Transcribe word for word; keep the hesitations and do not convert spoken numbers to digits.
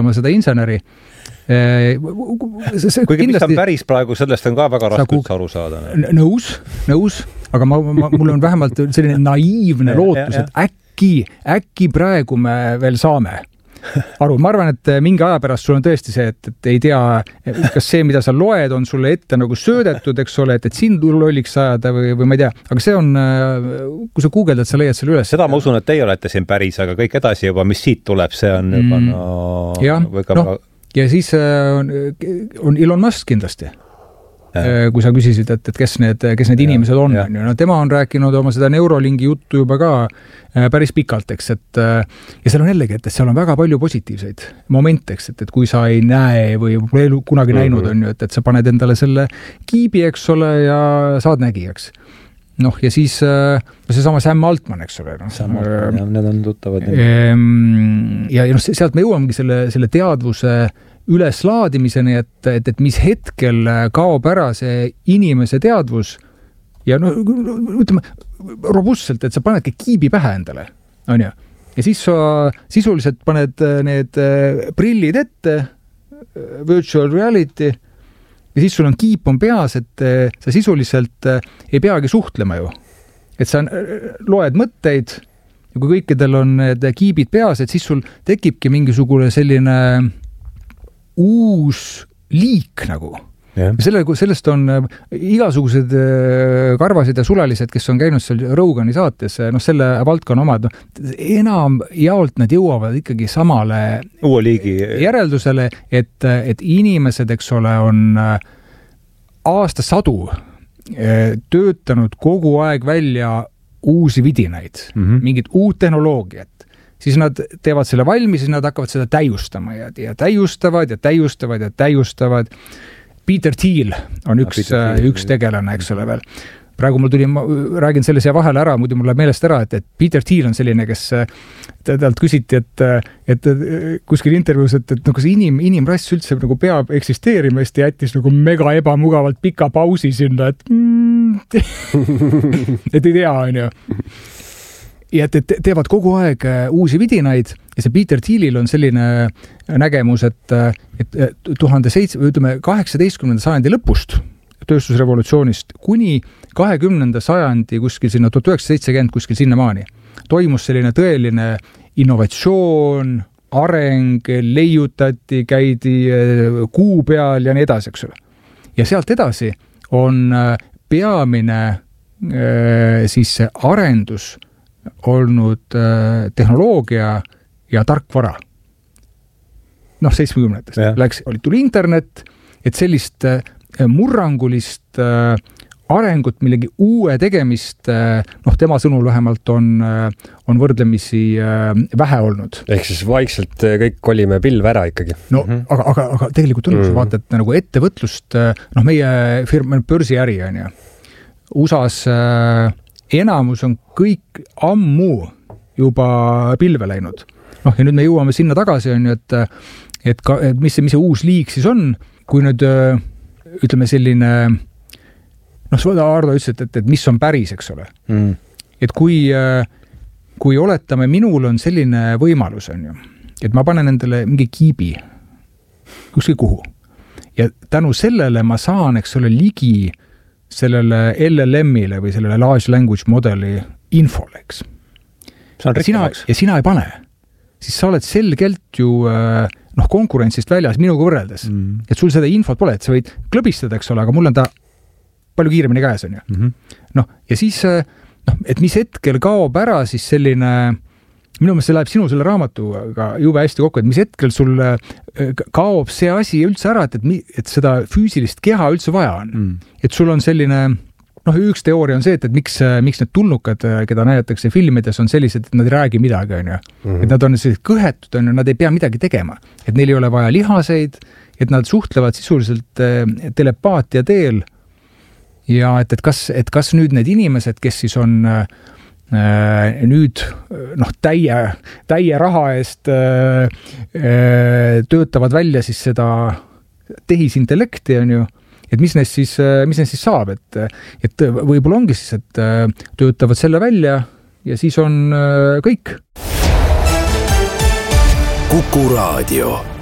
kasutama seda inseneri. Kuigi mis on päris praegu, sellest on ka väga raske üldse aru saada. Nõus, nõus, aga ma, ma, mul on vähemalt selline naiivne lootus, et äkki, äkki praegu me veel saame aru. Ma arvan, et mingi aja pärast sul on tõesti see, et, et ei tea, kas see, mida sa loed, on sulle ette nagu söödetud, eks ole, et, et sind lolliks ajada või, või ma ei tea. Aga see on, kui sa guugeldad, sa leiad selle üles. Seda ma usun, et teie olete siin päris, aga kõik edasi juba, mis siit tuleb, see on juba mm, no... Ja, no ja siis on, on Elon Musk kindlasti. Ja. Kui sa küsisid, et, et kes need, kes need ja, inimesed on. Ja. No, tema on rääkinud oma seda Neuralinki juttu juba ka päris pikalt, eks, et ja seal on jällegi, et seal on väga palju positiivseid momente, eks, et, et kui sa ei näe või kunagi mm-hmm. näinud on ju, et, et sa paned endale selle kiibi, eks ole, ja saad nägijaks. Noh, ja siis see sama Sam Altman, eks ole. No, Sam Altman, jah, need on tuttavad. Ja, ja no, sealt me jõuamegi selle, selle teadvuse üleslaadimiseni, et, et, et mis hetkel kaob ära see inimese teadvus ja no, ütleme, robustselt, et sa panedki kiibi pähe endale, on ju. Ja siis sa sisuliselt paned need prillid ette, virtual reality, ja siis sul on kiip on peas, et sa sisuliselt ei peagi suhtlema ju. Et sa loed mõtteid ja kui kõikidel on need kiibid peas, et siis sul tekibki mingisugune selline uus liik nagu. Ja selle, sellest on igasugused karvasid ja sulalised, kes on käinud seal Rogani saates, noh selle valdkonna omad, no, enam jaolt nad jõuavad ikkagi samale uue liigi järeldusele, et, et inimesed, eks ole, on aastasadu töötanud kogu aeg välja uusi vidinaid, mm-hmm. mingit uut tehnoloogiat. Siis nad teevad selle valmis, siis nad hakkavad seda täiustama ja, ja täiustavad ja täiustavad ja täiustavad. Peter Thiel on üks, ah, Thiel, üks tegelane, eks ole veel. Praegu mul tuli, ma räägin selle siia vahele ära, muidu mulle meelest ära, et, et Peter Thiel on selline, kes talt küsiti, et, et kuskil intervjuus, et, et no, kas inim, inimrass üldse nagu peab eksisteerima, sest jättis nagu mega ebamugavalt pika pausi sinna, et mm, et ei tea, on ju. Ja et, et teevad kogu aeg uusi vidinaid ja see Peter Thielil on selline nägemus, et, et tuhande seitse, ütleme, kaheksateistkümnenda sajandi lõpust tööstusrevolutsioonist kuni kahekümnenda sajandi kuskil sinna tuhat üheksasada seitsekümmend kuskil sinnamaani toimus selline tõeline innovatsioon, areng, leiutati, käidi kuu peal ja nii edasi, eks ole. Ja sealt edasi on peamine siis see arendus olnud äh, tehnoloogia ja tarkvara. Noh, seitsmekümnendatest. Läks, oli tuli internet, et sellist äh, murrangulist äh, arengut, millegi uue tegemist, äh, noh, tema sõnul vähemalt on, äh, on võrdlemisi äh, vähe olnud. Ehk siis vaikselt kõik kolime pilve ära ikkagi. No, mm-hmm. aga, aga, aga tegelikult on, mm-hmm. vaatad nagu ettevõtlust, noh, meie firma börsiäri on ju. U S A-s äh, enamus on kõik ammu juba pilve läinud. Noh, ja nüüd me jõuame sinna tagasi, on ju, et, et, ka, et mis, see, mis see uus liik siis on, kui nüüd, ütleme, selline, noh, Ardo ütles, et, et, et mis on päris, eks ole. Mm. Et kui, kui oletame, minul on selline võimalus, on ju, et ma panen endale mingi kiibi, kuskil kuhu. Ja tänu sellele ma saan, eks ole, ligi sellele L L M-ile või sellele large language modeli infole, eks. Sina, ja sina ei pane. Siis sa oled selgelt ju noh, konkurentsist väljas minuga võrreldes. Mm. Et sul seda infot pole, et sa võid klõbistada, eks ole, aga mul on ta palju kiiremini käes, on ju. Mm-hmm. Noh, ja siis, noh, et mis hetkel kaob ära siis selline, minu meelest see läheb sinu selle raamatuga jube hästi kokku, et mis hetkel sul kaob see asi üldse ära, et, et, et seda füüsilist keha üldse vaja on. Mm. Et sul on selline, noh, üks teooria on see, et, et miks, miks need tulnukad, keda näidatakse filmides, on sellised, et nad ei räägi midagi, on ju. Mm-hmm. Et nad on sellised kõhetud, on ju, nad ei pea midagi tegema. Et neil ei ole vaja lihaseid, et nad suhtlevad sisuliselt telepaatia teel. Ja et, et, kas, et kas nüüd need inimesed, kes siis on äh, nüüd noh, täie, täie raha eest äh, töötavad välja siis seda tehisintellekti, on ju, et mis neist siis, mis neist siis saab, et, et võib-olla ongi siis, et töötavad selle välja ja siis on kõik. Kuku Raadio.